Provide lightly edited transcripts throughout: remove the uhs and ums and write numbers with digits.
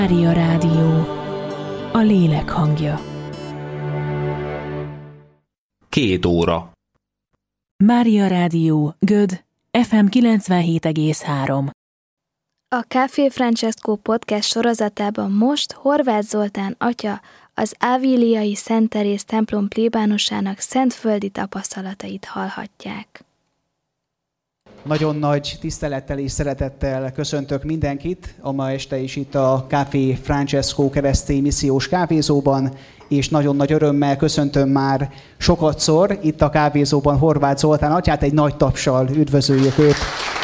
Mária Rádió, a lélek hangja. 2 óra. Mária Rádió, Göd, FM 97,3. A Café Francesco podcast sorozatában most Horváth Zoltán atya az Ávíliai Szent Teréz templom plébánusának szentföldi tapasztalatait hallhatják. Nagyon nagy tisztelettel és szeretettel köszöntök mindenkit a ma este is itt a Café Francesco keresztény missziós kávézóban, és nagyon nagy örömmel köszöntöm már sokatszor itt a kávézóban Horváth Zoltán atyát, egy nagy tapssal üdvözöljük őt.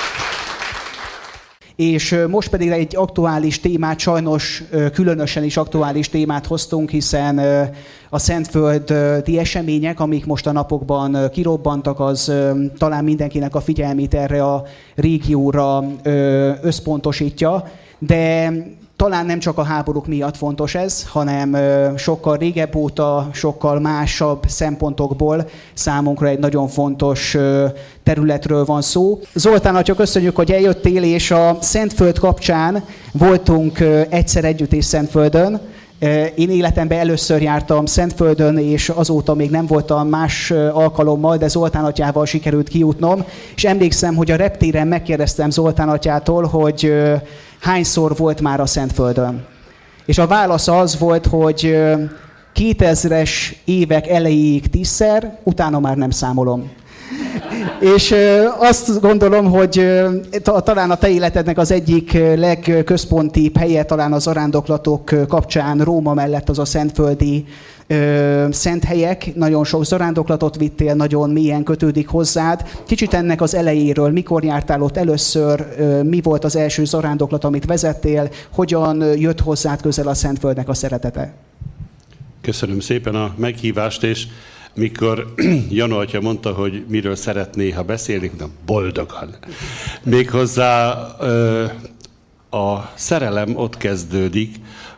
És most pedig egy aktuális témát, sajnos különösen is aktuális témát hoztunk, hiszen a szentföldi események, amik most a napokban kirobbantak, az talán mindenkinek a figyelmét erre a régióra összpontosítja, de talán nem csak a háborúk miatt fontos ez, hanem sokkal régebb óta, sokkal másabb szempontokból számunkra egy nagyon fontos területről van szó. Zoltán atya, köszönjük, hogy eljöttél, és a Szentföld kapcsán voltunk egyszer együtt és Szentföldön. Én életemben először jártam Szentföldön, és azóta még nem voltam más alkalommal, de Zoltán atyával sikerült kijutnom. És emlékszem, hogy a reptéren megkérdeztem Zoltán atyától, hogy hányszor volt már a Szentföldön. És a válasz az volt, hogy 2000-es évek elejéig 10-szer, utána már nem számolom. És azt gondolom, hogy talán a te életednek az egyik legközpontibb helye, talán a zarándoklatok kapcsán Róma mellett az a szentföldi szent helyek. Nagyon sok zarándoklatot vittél, nagyon mélyen kötődik hozzád. Kicsit ennek az elejéről, mikor jártál ott először, mi volt az első zarándoklat, amit vezettél, hogyan jött hozzád közel a Szentföldnek a szeretete? Köszönöm szépen a meghívást, és mikor Jano atya mondta, hogy miről szeretné, ha beszélnék, de boldogan. Méghozzá a szerelem ott kezdődik,